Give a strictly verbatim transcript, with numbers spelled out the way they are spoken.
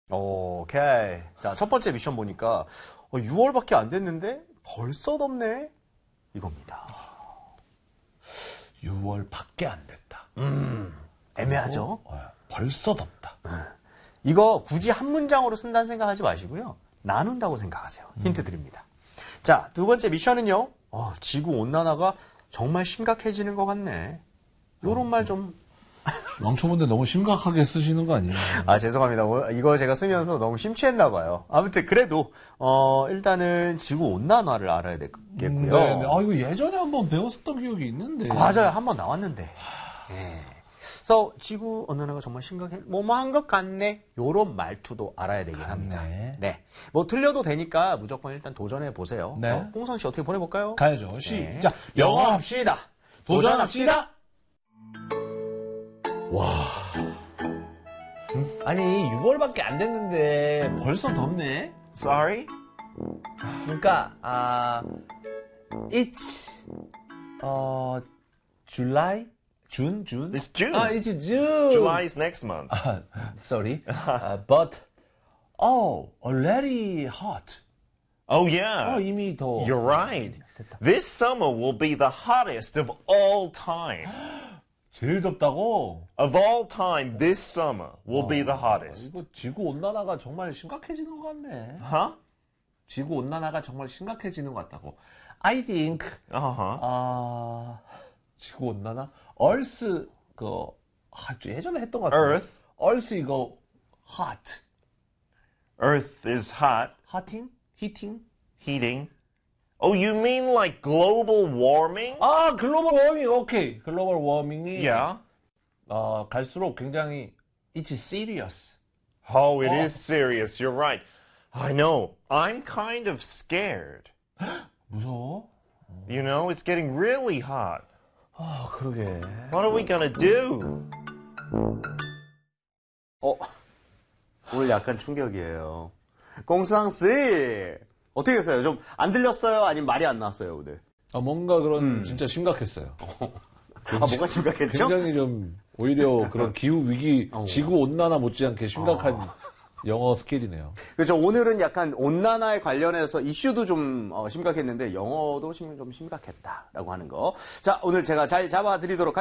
오케이. 자, 첫 번째 미션 보니까 어, 유월밖에 안 됐는데 벌써 덥네? 이겁니다. 유월밖에 안 됐다. 음, 애매하죠? 어, 벌써 덥다. 음. 이거 굳이 한 문장으로 쓴다는 생각하지 마시고요. 나눈다고 생각하세요. 힌트 드립니다. 자, 두 번째 미션은요. 어, 지구온난화가 정말 심각해지는 것 같네. 요런 말 좀. 왕초보인데 너무 심각하게 쓰시는 거 아니에요? 아, 죄송합니다. 이거 제가 쓰면서 너무 심취했나 봐요. 아무튼 그래도 어, 일단은 지구온난화를 알아야 되겠고요. 네, 네. 아, 이거 예전에 한번 배웠었던 기억이 있는데. 아, 맞아요. 한번 나왔는데. 예. 그래서 지구온난화가 정말 심각해, 뭐뭐한 것 같네. 요런 말투도 알아야 되긴 같네. 합니다. 네. 뭐 틀려도 되니까 무조건 일단 도전해 보세요. 네. 어, 홍선 씨 어떻게 보내볼까요? 가야죠. 시작. 네. 영어 합시다. 도전합시다. 와. 음? 아니, 유월밖에 안 됐는데 벌써 덥네. Sorry? 그러니까 아, it's 어 July, June, June. It's June. 아, it's June. July is next month. 아, sorry, uh, but oh, already hot. Oh, yeah. 어, 이미 더. You're right. This summer will be the hottest of all time. 제일 덥다고? Of all time, this summer will be the hottest. 이거 지구 온난화가 정말 심각해지는 것 같네. Huh? 지구 온난화가 정말 심각해지는 것 같다고. I think Uh-huh. 아 지구 온난화, Earth 그 아, 예전에 했던 것 같은데. Earth? Earth 이거 hot, Earth is hot, heating, heating. heating. Oh, you mean like global warming? 아 글로벌 워밍, 오케이. 글로벌 워밍이 Yeah. 어, 갈수록 굉장히 it's serious. Oh, it is serious. You're right. I know. I'm kind of scared. 무서워? You know, it's getting really hot. 아 그러게. What are we gonna do? 어, 오늘 약간 충격이에요. 공상씨! 어떻게 됐어요? 좀 안 들렸어요? 아니면 말이 안 나왔어요, 오늘? 아 뭔가 그런 음. 진짜 심각했어요. 아, 뭐가 심각했죠? 굉장히 좀 오히려 그런 기후 위기, 어. 지구 온난화 못지않게 심각한 영어 스킬이네요. 그렇죠. 오늘은 약간 온난화에 관련해서 이슈도 좀 어, 심각했는데 영어도 심, 좀 심각했다라고 하는 거. 자, 오늘 제가 잘 잡아드리도록 하겠습니다.